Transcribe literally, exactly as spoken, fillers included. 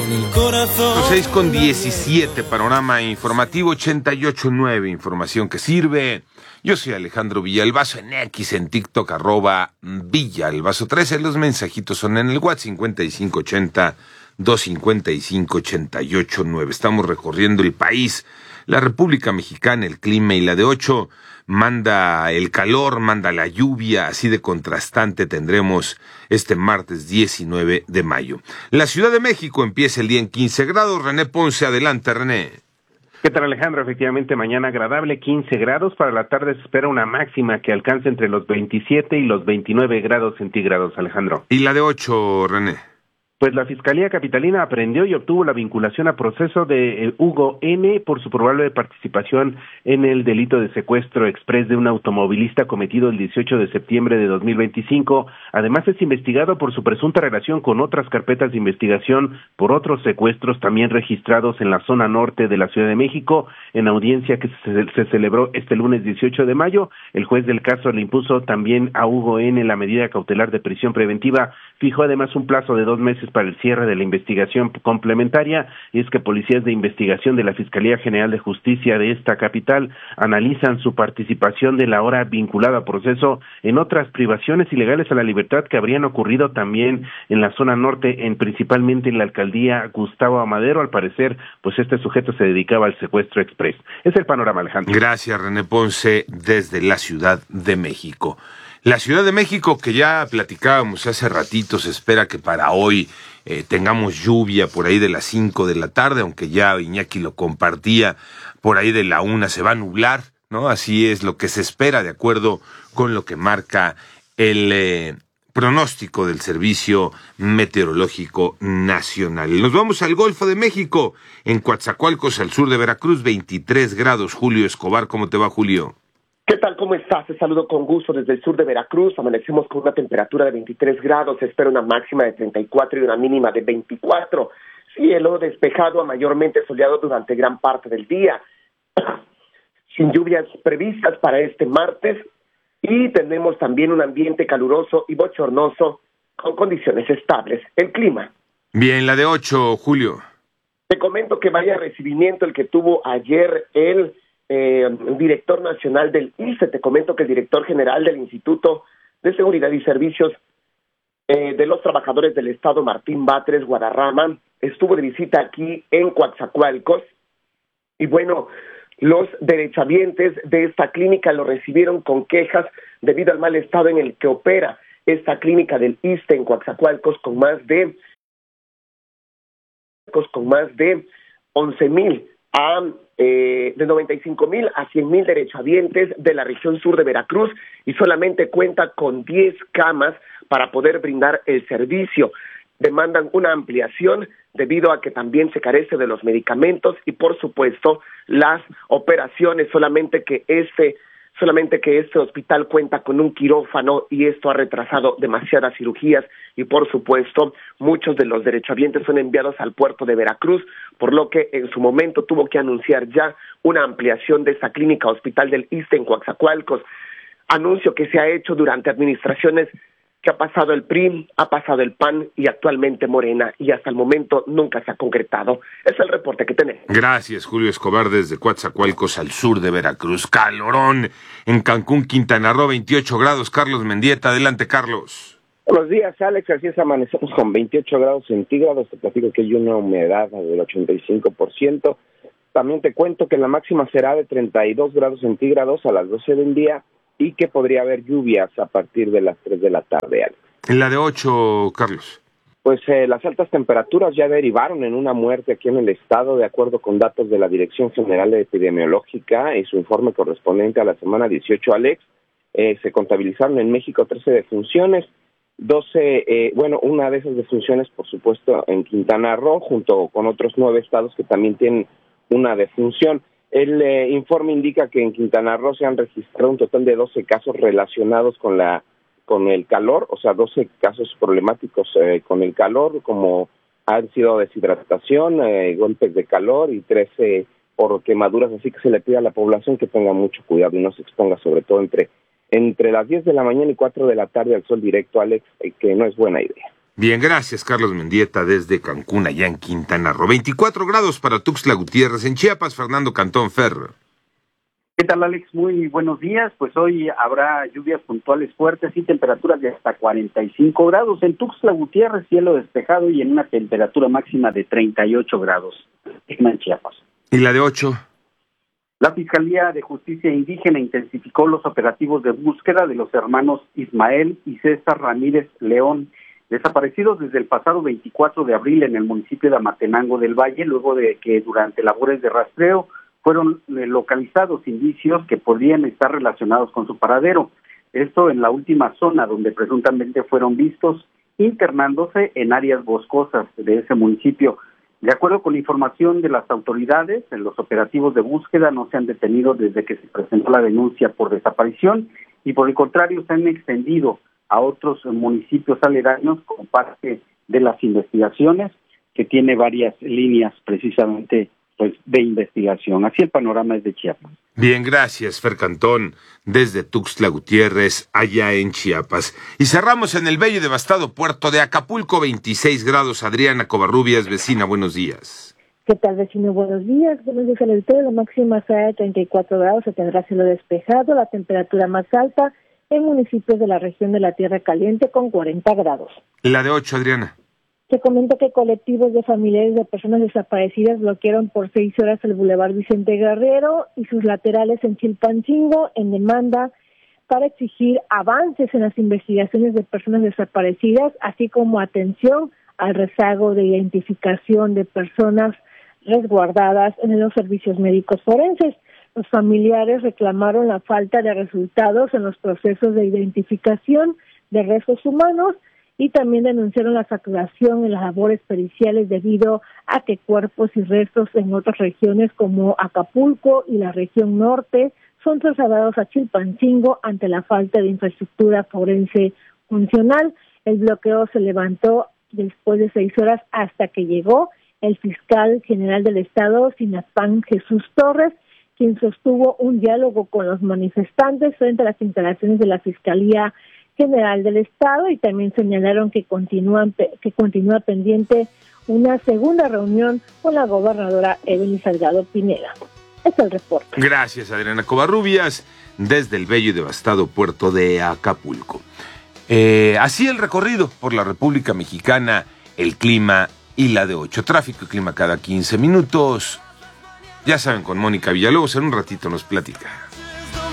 seis con diecisiete, panorama informativo ochenta y ocho punto nueve, información que sirve. Yo soy Alejandro Villalbazo, en X, en TikTok, arroba Villalbazo trece. Los mensajitos son en el WhatsApp cincuenta y cinco ochenta, doscientos cincuenta y cinco, ochenta y ocho nueve. Estamos recorriendo el país, la República Mexicana, el clima, y la de ocho manda el calor, manda la lluvia, así de contrastante tendremos este martes diecinueve de mayo. La Ciudad de México empieza el día en quince grados. René Ponce, adelante, René. ¿Qué tal, Alejandro? Efectivamente, mañana agradable, quince grados. Para la tarde se espera una máxima que alcance entre los veintisiete y los veintinueve grados centígrados, Alejandro. ¿Y la de ocho, René? Pues la Fiscalía Capitalina aprendió y obtuvo la vinculación a proceso de eh, Hugo N. por su probable participación en el delito de secuestro exprés de un automovilista cometido el dieciocho de septiembre de dos mil veinticinco. Además, es investigado por su presunta relación con otras carpetas de investigación por otros secuestros también registrados en la zona norte de la Ciudad de México. En audiencia que se, se celebró este lunes dieciocho de mayo, el juez del caso le impuso también a Hugo N. la medida cautelar de prisión preventiva. Fijó además un plazo de dos meses para el cierre de la investigación complementaria, y es que policías de investigación de la Fiscalía General de Justicia de esta capital analizan su participación de la ahora vinculada a proceso en otras privaciones ilegales a la libertad que habrían ocurrido también en la zona norte, en principalmente en la alcaldía Gustavo Amadero. Al parecer, pues este sujeto se dedicaba al secuestro express. Es el panorama, Alejandro. Gracias, René Ponce, desde la Ciudad de México. La Ciudad de México, que ya platicábamos hace ratito, se espera que para hoy eh, tengamos lluvia por ahí de las cinco de la tarde, aunque ya Iñaki lo compartía, por ahí de la una se va a nublar, ¿no? Así es lo que se espera de acuerdo con lo que marca el eh, pronóstico del Servicio Meteorológico Nacional. Nos vamos al Golfo de México, en Coatzacoalcos, al sur de Veracruz, veintitrés grados. Julio Escobar, ¿cómo te va, Julio? ¿Qué tal? ¿Cómo estás? Te saludo con gusto desde el sur de Veracruz. Amanecemos con una temperatura de veintitrés grados, se espera una máxima de treinta y cuatro y una mínima de veinticuatro. Cielo despejado a mayormente soleado durante gran parte del día, sin lluvias previstas para este martes, y tenemos también un ambiente caluroso y bochornoso con condiciones estables. El clima. Bien, la de ocho, Julio. Te comento que vaya recibimiento el que tuvo ayer el Eh, director nacional del I C E. Te comento que el director general del Instituto de Seguridad y Servicios eh, de los Trabajadores del Estado, Martín Batres Guadarrama, estuvo de visita aquí en Coatzacoalcos, y bueno, los derechohabientes de esta clínica lo recibieron con quejas debido al mal estado en el que opera esta clínica del I S S S T E en Coatzacoalcos, con más de con más de once mil a eh, de noventa y cinco mil a cien mil derechohabientes de la región sur de Veracruz, y solamente cuenta con diez camas para poder brindar el servicio. Demandan una ampliación debido a que también se carece de los medicamentos y, por supuesto, las operaciones, solamente que este solamente que este hospital cuenta con un quirófano, y esto ha retrasado demasiadas cirugías, y por supuesto muchos de los derechohabientes son enviados al puerto de Veracruz, por lo que en su momento tuvo que anunciar ya una ampliación de esta clínica hospital del I S S S T E en Coatzacoalcos, anuncio que se ha hecho durante administraciones que ha pasado el P R I, ha pasado el P A N y actualmente Morena, y hasta el momento nunca se ha concretado. Es el reporte que tenemos. Gracias, Julio Escobar, desde Coatzacoalcos, al sur de Veracruz. Calorón en Cancún, Quintana Roo, veintiocho grados. Carlos Mendieta, adelante, Carlos. Buenos días, Alex. Así es, amanecemos con veintiocho grados centígrados. Te platico que hay una humedad del ochenta y cinco por ciento. También te cuento que la máxima será de treinta y dos grados centígrados a las doce del día, y que podría haber lluvias a partir de las tres de la tarde, Alex. En la de ocho, Carlos. Pues eh, las altas temperaturas ya derivaron en una muerte aquí en el estado, de acuerdo con datos de la Dirección General de Epidemiológica y su informe correspondiente a la semana dieciocho, Alex. Eh, se contabilizaron en México trece defunciones, doce, eh, bueno, una de esas defunciones, por supuesto, en Quintana Roo, junto con otros nueve estados que también tienen una defunción. El eh, informe indica que en Quintana Roo se han registrado un total de doce casos relacionados con la con el calor, o sea, doce casos problemáticos eh, con el calor, como han sido deshidratación, eh, golpes de calor, y trece por quemaduras, así que se le pide a la población que tenga mucho cuidado y no se exponga, sobre todo entre, entre las diez de la mañana y cuatro de la tarde al sol directo, Alex, eh, que no es buena idea. Bien, gracias, Carlos Mendieta, desde Cancún, allá en Quintana Roo. veinticuatro grados para Tuxtla Gutiérrez. En Chiapas, Fernando Cantón Ferro. ¿Qué tal, Alex? Muy buenos días. Pues hoy habrá lluvias puntuales fuertes y temperaturas de hasta cuarenta y cinco grados. En Tuxtla Gutiérrez, cielo despejado y en una temperatura máxima de treinta y ocho grados. En Chiapas. ¿Y la de ocho? La Fiscalía de Justicia Indígena intensificó los operativos de búsqueda de los hermanos Ismael y César Ramírez León, desaparecidos desde el pasado veinticuatro de abril en el municipio de Amatenango del Valle, luego de que durante labores de rastreo fueron localizados indicios que podrían estar relacionados con su paradero. Esto en la última zona donde presuntamente fueron vistos internándose en áreas boscosas de ese municipio. De acuerdo con la información de las autoridades, en los operativos de búsqueda no se han detenido desde que se presentó la denuncia por desaparición y por el contrario se han extendido a otros municipios aledaños como parte de las investigaciones, que tiene varias líneas precisamente pues de investigación. Así el panorama es de Chiapas. Bien, gracias, Fer Cantón, desde Tuxtla Gutiérrez, allá en Chiapas. Y cerramos en el bello y devastado puerto de Acapulco, veintiséis grados. Adriana Covarrubias, vecina, buenos días. ¿Qué tal, vecino? Buenos días. Buenos días al auditorio. La máxima será de treinta y cuatro grados, se tendrá cielo despejado, la temperatura más alta en municipios de la región de la Tierra Caliente con cuarenta grados. La de ocho, Adriana. Se comenta que colectivos de familiares de personas desaparecidas bloquearon por seis horas el Boulevard Vicente Guerrero y sus laterales en Chilpancingo en demanda para exigir avances en las investigaciones de personas desaparecidas, así como atención al rezago de identificación de personas resguardadas en los servicios médicos forenses. Los familiares reclamaron la falta de resultados en los procesos de identificación de restos humanos y también denunciaron la saturación en las labores periciales debido a que cuerpos y restos en otras regiones como Acapulco y la región norte son trasladados a Chilpancingo ante la falta de infraestructura forense funcional. El bloqueo se levantó después de seis horas hasta que llegó el fiscal general del Estado, Sinapán Jesús Torres, quien sostuvo un diálogo con los manifestantes frente a las instalaciones de la Fiscalía General del Estado y también señalaron que continúan que continúa pendiente una segunda reunión con la gobernadora Evelyn Salgado Pineda. Es el reporte. Gracias, Adriana Covarrubias, desde el bello y devastado puerto de Acapulco. Eh, así el recorrido por la República Mexicana, el clima y la de ocho. Tráfico y clima cada quince minutos. Ya saben, con Mónica Villalobos, en un ratito nos platica.